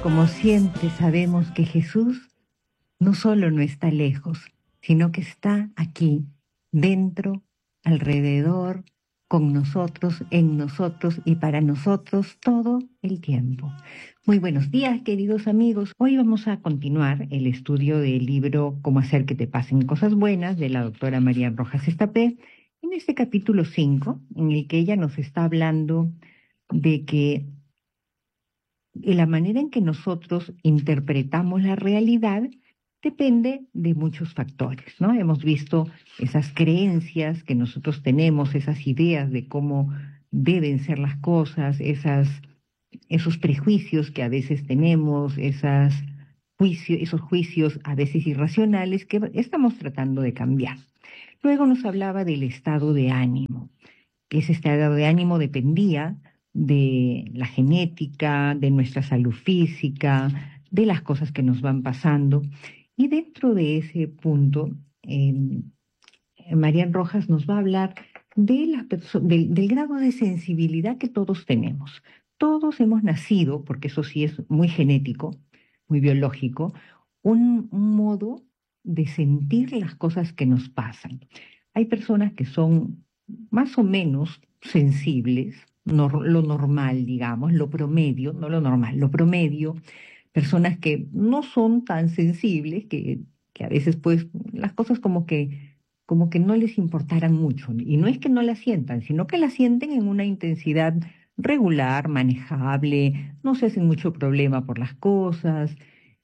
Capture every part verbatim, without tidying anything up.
Como siempre sabemos que Jesús no solo no está lejos, sino que está aquí, dentro, alrededor, con nosotros, en nosotros y para nosotros todo el tiempo. Muy buenos días, queridos amigos. Hoy vamos a continuar el estudio del libro Cómo hacer que te pasen cosas buenas de la doctora María Rojas Estapé, en este capítulo cinco, en el que ella nos está hablando de que y la manera en que nosotros interpretamos la realidad depende de muchos factores, ¿no? Hemos visto esas creencias que nosotros tenemos, esas ideas de cómo deben ser las cosas, esas, esos prejuicios que a veces tenemos, esas juicio- esos juicios a veces irracionales que estamos tratando de cambiar. Luego nos hablaba del estado de ánimo, que ese estado de ánimo dependía de la genética, de nuestra salud física, de las cosas que nos van pasando. Y dentro de ese punto, eh, Marian Rojas nos va a hablar de la perso- del, del grado de sensibilidad que todos tenemos. Todos hemos nacido, porque eso sí es muy genético, muy biológico, un, un modo de sentir las cosas que nos pasan. Hay personas que son más o menos sensibles, nor- lo normal, digamos, lo promedio, no lo normal, lo promedio, personas que no son tan sensibles, que, que a veces pues las cosas como que, como que no les importaran mucho. Y no es que no las sientan, sino que las sienten en una intensidad regular, manejable, no se hacen mucho problema por las cosas.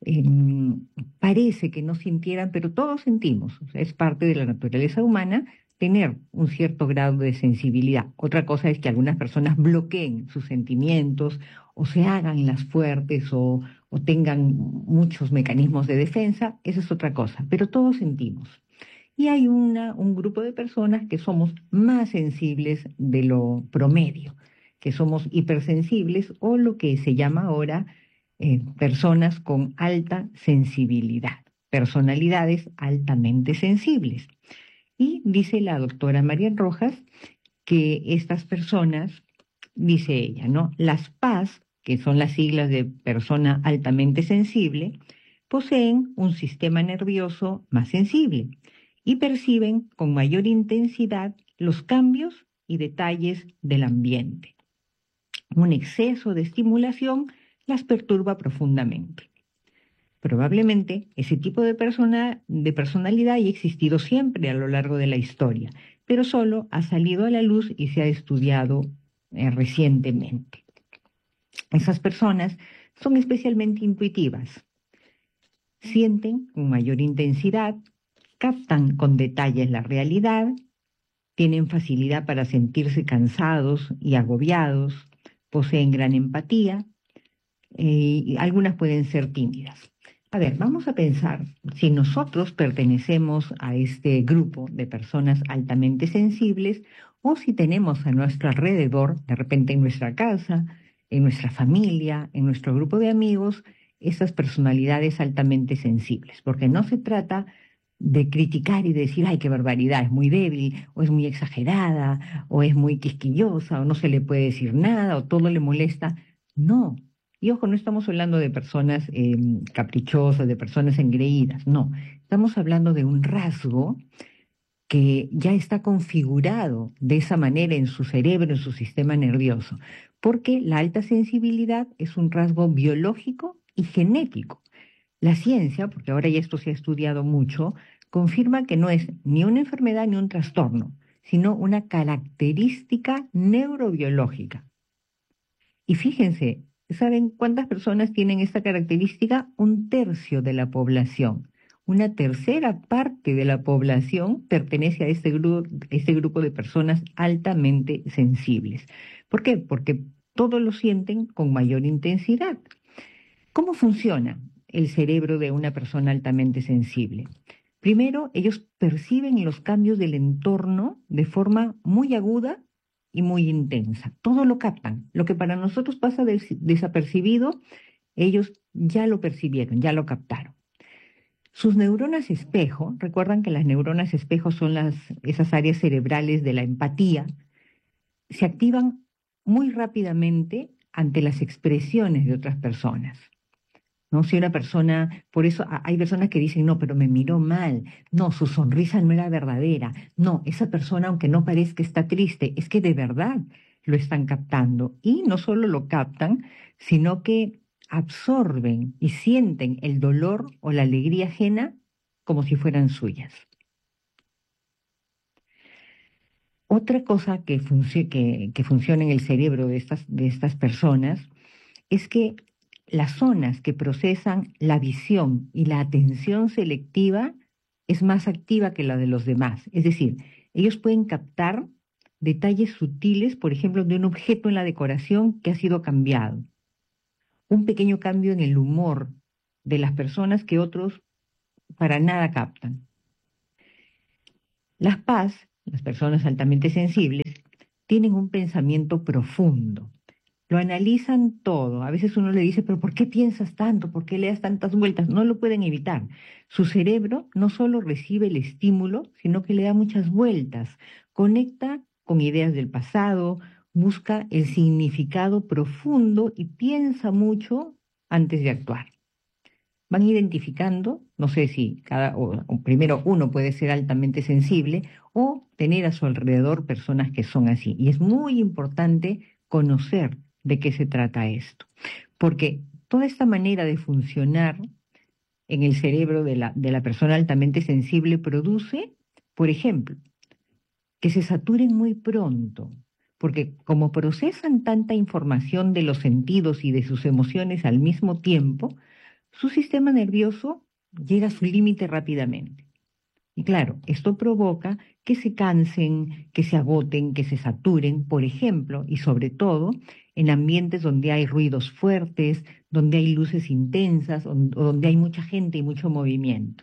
em, Parece que no sintieran, pero todos sentimos. O sea, es parte de la naturaleza humana tener un cierto grado de sensibilidad. Otra cosa es que algunas personas bloqueen sus sentimientos o se hagan las fuertes o, o tengan muchos mecanismos de defensa, esa es otra cosa, pero todos sentimos. Y hay una, un grupo de personas que somos más sensibles de lo promedio, que somos hipersensibles o lo que se llama ahora eh, personas con alta sensibilidad, personalidades altamente sensibles. Y dice la doctora María Rojas que estas personas, dice ella, ¿no? Las P A S, que son las siglas de persona altamente sensible, poseen un sistema nervioso más sensible y perciben con mayor intensidad los cambios y detalles del ambiente. Un exceso de estimulación las perturba profundamente. Probablemente ese tipo de persona, de personalidad haya existido siempre a lo largo de la historia, pero solo ha salido a la luz y se ha estudiado eh, recientemente. Esas personas son especialmente intuitivas, sienten con mayor intensidad, captan con detalles la realidad, tienen facilidad para sentirse cansados y agobiados, poseen gran empatía, eh, y algunas pueden ser tímidas. A ver, vamos a pensar si nosotros pertenecemos a este grupo de personas altamente sensibles o si tenemos a nuestro alrededor, de repente en nuestra casa, en nuestra familia, en nuestro grupo de amigos, esas personalidades altamente sensibles, porque no se trata de criticar y decir, ay, qué barbaridad, es muy débil, o es muy exagerada, o es muy quisquillosa, o no se le puede decir nada, o todo le molesta. No, y ojo, no estamos hablando de personas eh, caprichosas, de personas engreídas, no. Estamos hablando de un rasgo que ya está configurado de esa manera en su cerebro, en su sistema nervioso, porque la alta sensibilidad es un rasgo biológico y genético. La ciencia, porque ahora ya esto se ha estudiado mucho, confirma que no es ni una enfermedad ni un trastorno, sino una característica neurobiológica. Y fíjense, ¿saben cuántas personas tienen esta característica? Un tercio de la población. Una tercera parte de la población pertenece a este grupo, este grupo de personas altamente sensibles. ¿Por qué? Porque todos lo sienten con mayor intensidad. ¿Cómo funciona el cerebro de una persona altamente sensible? Primero, ellos perciben los cambios del entorno de forma muy aguda y muy intensa. Todo lo captan. Lo que para nosotros pasa des- desapercibido, ellos ya lo percibieron, ya lo captaron. Sus neuronas espejo, recuerdan que las neuronas espejo son las, esas áreas cerebrales de la empatía, se activan muy rápidamente ante las expresiones de otras personas. ¿no? Si una persona, por eso ha- hay personas que dicen, no, pero me miró mal, no, su sonrisa no era verdadera, no, esa persona, aunque no parezca está triste, es que de verdad lo están captando. Y no solo lo captan, sino que absorben y sienten el dolor o la alegría ajena como si fueran suyas. Otra cosa que, funci- que, que funciona en el cerebro de estas, de estas personas es que las zonas que procesan la visión y la atención selectiva es más activa que la de los demás. Es decir, ellos pueden captar detalles sutiles, por ejemplo, de un objeto en la decoración que ha sido cambiado, un pequeño cambio en el humor de las personas que otros para nada captan. Las paz, las personas altamente sensibles, tienen un pensamiento profundo. Lo analizan todo. A veces uno le dice, pero ¿por qué piensas tanto? ¿Por qué le das tantas vueltas? No lo pueden evitar. Su cerebro no solo recibe el estímulo, sino que le da muchas vueltas. Conecta con ideas del pasado, busca el significado profundo y piensa mucho antes de actuar. Van identificando, no sé si cada, o, o primero uno puede ser altamente sensible o tener a su alrededor personas que son así. Y es muy importante conocer de qué se trata esto, porque toda esta manera de funcionar en el cerebro de la, de la persona altamente sensible produce, por ejemplo, que se saturen muy pronto, porque como procesan tanta información de los sentidos y de sus emociones al mismo tiempo, su sistema nervioso llega a su límite rápidamente. Y claro, esto provoca que se cansen, que se agoten, que se saturen, por ejemplo, y sobre todo en ambientes donde hay ruidos fuertes, donde hay luces intensas, o o donde hay mucha gente y mucho movimiento.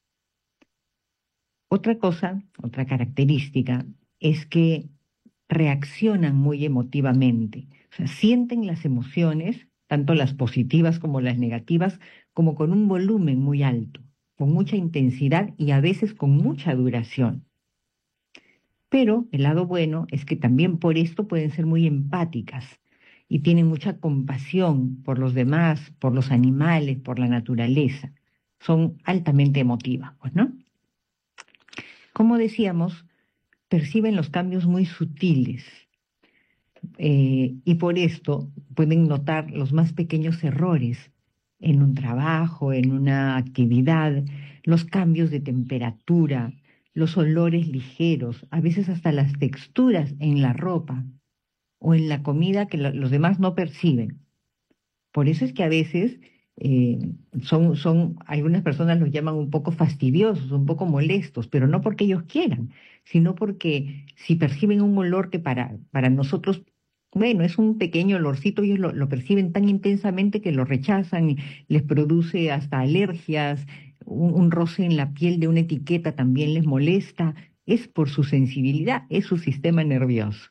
Otra cosa, otra característica, es que reaccionan muy emotivamente, o sea, sienten las emociones, tanto las positivas como las negativas, como con un volumen muy alto, con mucha intensidad y a veces con mucha duración. Pero el lado bueno es que también por esto pueden ser muy empáticas y tienen mucha compasión por los demás, por los animales, por la naturaleza. Son altamente emotivas, pues, ¿no? Como decíamos, perciben los cambios muy sutiles, eh, y por esto pueden notar los más pequeños errores en un trabajo, en una actividad, los cambios de temperatura, los olores ligeros, a veces hasta las texturas en la ropa o en la comida que lo- los demás no perciben. Por eso es que a veces eh, son, son, algunas personas los llaman un poco fastidiosos, un poco molestos, pero no porque ellos quieran, sino porque si perciben un olor que para, para nosotros, bueno, es un pequeño olorcito, ellos lo, lo perciben tan intensamente que lo rechazan y les produce hasta alergias, un, un roce en la piel de una etiqueta también les molesta, es por su sensibilidad, es su sistema nervioso.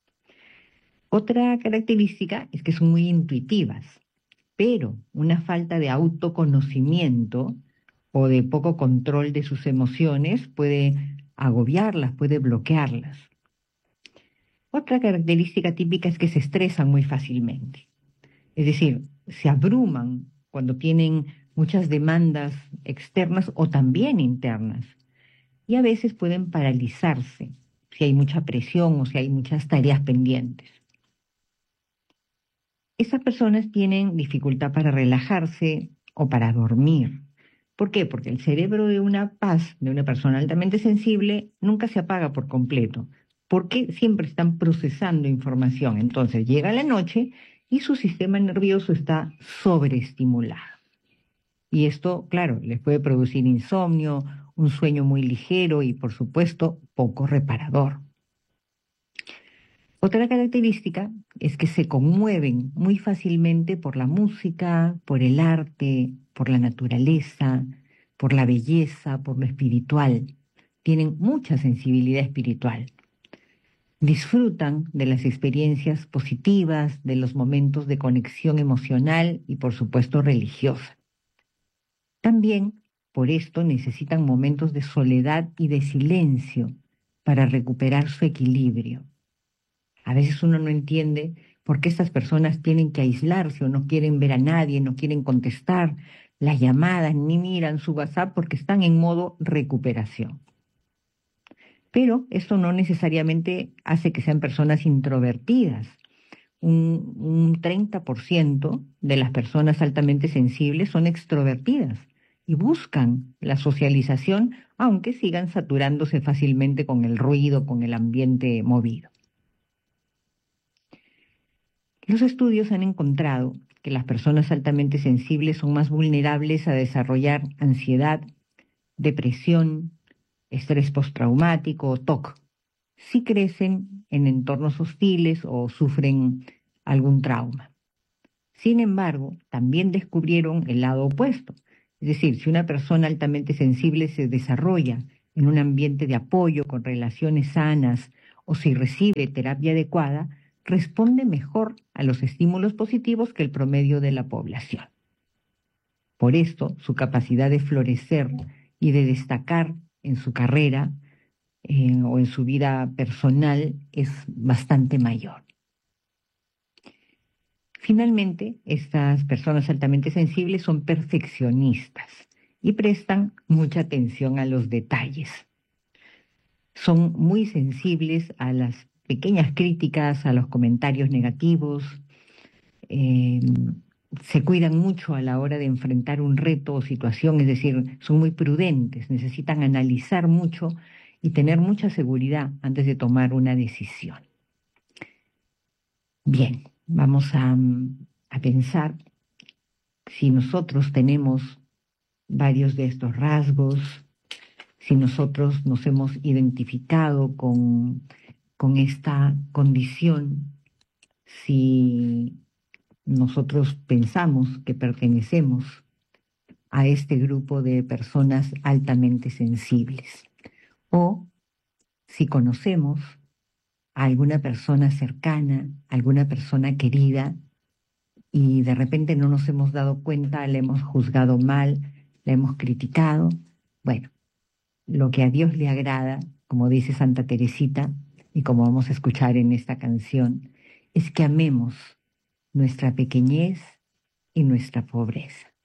Otra característica es que son muy intuitivas, pero una falta de autoconocimiento o de poco control de sus emociones puede agobiarlas, puede bloquearlas. Otra característica típica es que se estresan muy fácilmente, es decir, se abruman cuando tienen muchas demandas externas o también internas y a veces pueden paralizarse si hay mucha presión o si hay muchas tareas pendientes. Esas personas tienen dificultad para relajarse o para dormir. ¿Por qué? Porque el cerebro de una paz, de una persona altamente sensible, nunca se apaga por completo, porque siempre están procesando información. Entonces llega la noche y su sistema nervioso está sobreestimulado. Y esto, claro, les puede producir insomnio, un sueño muy ligero y, por supuesto, poco reparador. Otra característica es que se conmueven muy fácilmente por la música, por el arte, por la naturaleza, por la belleza, por lo espiritual. Tienen mucha sensibilidad espiritual. Disfrutan de las experiencias positivas, de los momentos de conexión emocional y, por supuesto, religiosa. También, por esto, necesitan momentos de soledad y de silencio para recuperar su equilibrio. A veces uno no entiende ¿Por qué estas personas tienen que aislarse o no quieren ver a nadie, no quieren contestar las llamadas, ni miran su WhatsApp porque están en modo recuperación? Pero esto no necesariamente hace que sean personas introvertidas. Un, un treinta por ciento de las personas altamente sensibles son extrovertidas y buscan la socialización, aunque sigan saturándose fácilmente con el ruido, con el ambiente movido. Los estudios han encontrado que las personas altamente sensibles son más vulnerables a desarrollar ansiedad, depresión, estrés postraumático o T O C, si crecen en entornos hostiles o sufren algún trauma. Sin embargo, también descubrieron el lado opuesto. Es decir, si una persona altamente sensible se desarrolla en un ambiente de apoyo, con relaciones sanas, o si recibe terapia adecuada, responde mejor a los estímulos positivos que el promedio de la población. Por esto, su capacidad de florecer y de destacar en su carrera eh, o en su vida personal es bastante mayor. Finalmente, estas personas altamente sensibles son perfeccionistas y prestan mucha atención a los detalles. Son muy sensibles a las pequeñas críticas, a los comentarios negativos, eh, se cuidan mucho a la hora de enfrentar un reto o situación, es decir, son muy prudentes, necesitan analizar mucho y tener mucha seguridad antes de tomar una decisión. Bien, vamos a, a pensar si nosotros tenemos varios de estos rasgos, si nosotros nos hemos identificado con, con esta condición, si nosotros pensamos que pertenecemos a este grupo de personas altamente sensibles, o si conocemos a alguna persona cercana, alguna persona querida, y de repente no nos hemos dado cuenta, la hemos juzgado mal, la hemos criticado. Bueno, lo que a Dios le agrada, como dice Santa Teresita, y como vamos a escuchar en esta canción, es que amemos nuestra pequeñez y nuestra pobreza.